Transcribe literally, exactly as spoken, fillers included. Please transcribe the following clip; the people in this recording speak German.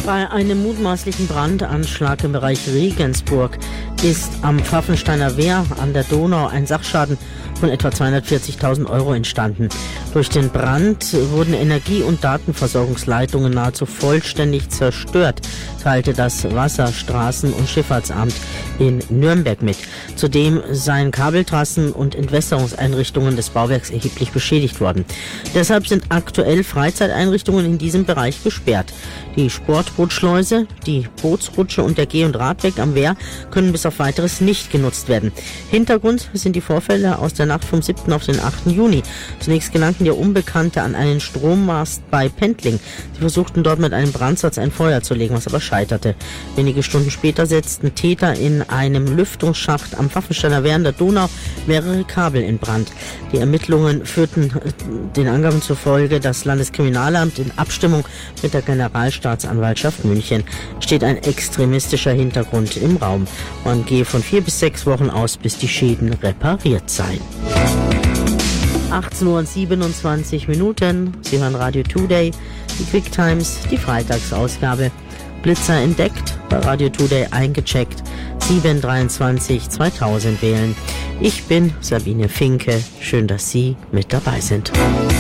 Bei einem mutmaßlichen Brandanschlag im Bereich Regensburg ist am Pfaffensteiner Wehr an der Donau ein Sachschaden von etwa zweihundertvierzigtausend Euro entstanden. Durch den Brand wurden Energie- und Datenversorgungsleitungen nahezu vollständig zerstört, teilte das Wasser-, Straßen- und Schifffahrtsamt in Nürnberg mit. Zudem seien Kabeltrassen und Entwässerungseinrichtungen des Bauwerks erheblich beschädigt worden. Deshalb sind aktuell Freizeiteinrichtungen in diesem Bereich gesperrt. Die Sportbootschleuse, die Bootsrutsche und der Geh- und Radweg am Wehr können bis auf Weiteres nicht genutzt werden. Hintergrund sind die Vorfälle aus der Nacht vom siebten auf den achten Juni. Zunächst gelangten ja Unbekannte an einen Strommast bei Pendling. Sie versuchten dort mit einem Brandsatz ein Feuer zu legen, was aber scheiterte. Wenige Stunden später setzten Täter in einem Lüftungsschacht am Pfaffensteiner Wehr an der Donau mehrere Kabel in Brand. Die Ermittlungen führten den Angaben zufolge das Landeskriminalamt in Abstimmung mit der Generalstaatsanwaltschaft München. Steht ein extremistischer Hintergrund im Raum. Man gehe von vier bis sechs Wochen aus, bis die Schäden repariert seien. achtzehn Uhr siebenundzwanzig Minuten. Sie hören Radio Today, die Quick Times, die Freitagsausgabe. Blitzer entdeckt, bei Radio Today eingecheckt, sieben dreiundzwanzig zweitausend wählen. Ich bin Sabine Finke. Schön, dass Sie mit dabei sind.